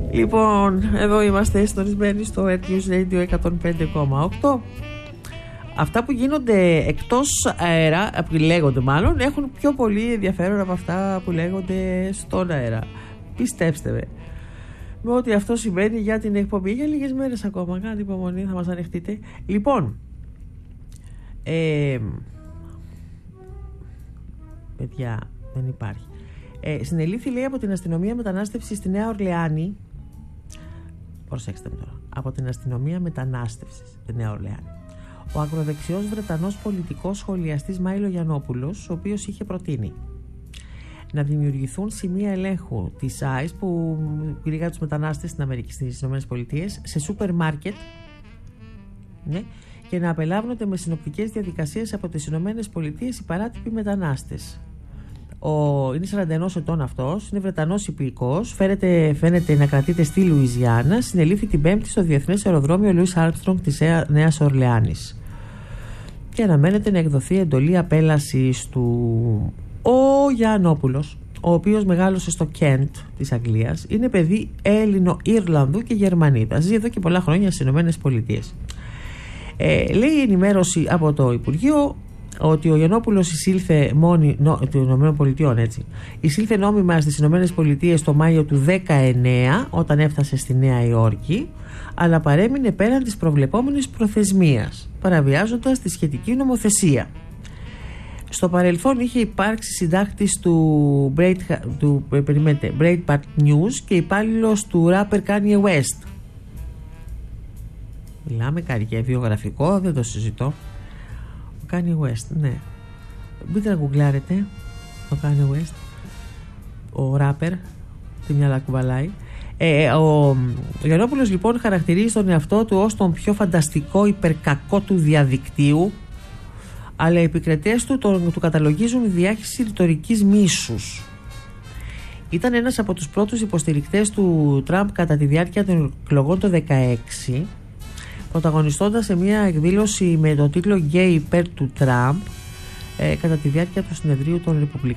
Λοιπόν, εδώ είμαστε συντονισμένοι στο News Radio 105,8. Αυτά που γίνονται εκτός αέρα, που λέγονται μάλλον, έχουν πιο πολύ ενδιαφέρον από αυτά που λέγονται στον αέρα. Πιστέψτε με. Με ότι αυτό συμβαίνει για την εκπομπή για λίγες μέρες ακόμα. Κάντε υπομονή, θα μας ανεχτείτε. Λοιπόν, παιδιά, δεν υπάρχει. Συνελήφθη, λέει, από την αστυνομία μετανάστευση στη Νέα Ορλεάνη. Προσέξτε με τώρα. Από την αστυνομία μετανάστευση στη Νέα Ορλεάνη. Ο ακροδεξιός Βρετανός πολιτικός σχολιαστής Μάιλο Γιαννόπουλος, ο οποίος είχε προτείνει να δημιουργηθούν σημεία ελέγχου της ICE που κυνηγά τους μετανάστες στην Αμερική, στις ΗΠΑ, σε σούπερ μάρκετ, ναι, και να απελάβνονται με συνοπτικές διαδικασίες από τις ΗΠΑ οι παράτυποι μετανάστες. Είναι 41 ετών αυτός, είναι Βρετανός υπηκός, φαίνεται να κρατείται στη Λουιζιάννα. Συνελήφθη την Πέμπτη στο διεθνές αεροδρόμιο Λουίς Άρμστρονγκ της Νέας Ορλεάνης και αναμένεται να εκδοθεί εντολή απέλασης του. Ο Γιαννόπουλος, ο οποίος μεγάλωσε στο Κέντ της Αγγλίας, είναι παιδί Έλληνο-Ιρλανδού και Γερμανίδα. Ζει εδώ και πολλά χρόνια στις ΗΠΑ. Λέει η ενημέρωση από το Υπουργείο ότι ο Γιαννόπουλος εισήλθε των ΗΠΑ, εισήλθε νόμιμα στις ΗΠΑ το Μάιο του 19 όταν έφτασε στη Νέα Υόρκη, αλλά παρέμεινε πέραν της προβλεπόμενης προθεσμίας, παραβιάζοντας τη σχετική νομοθεσία. Στο παρελθόν είχε υπάρξει συντάκτης του Breitbart News και υπάλληλος του rapper Kanye West. Μιλάμε και βιογραφικό, δεν το συζητώ. Ο Kanye West, ναι. Μπείτε να γκουγκλάρετε ο Kanye West, ο rapper, τη μυαλά κουβαλάει. Ο Γιαννόπουλος λοιπόν χαρακτηρίζει τον εαυτό του ως τον πιο φανταστικό υπερκακό του διαδικτύου, αλλά οι επικριτές του καταλογίζουν διάχυση ρητορικής μίσους. Ήταν ένας από τους πρώτους υποστηρικτές του Τραμπ κατά τη διάρκεια των εκλογών το 2016, πρωταγωνιστώντας σε μια εκδήλωση με τον τίτλο «Γκέι υπέρ του Τραμπ» κατά τη διάρκεια του συνεδρίου των Ρεπουμπλικανών.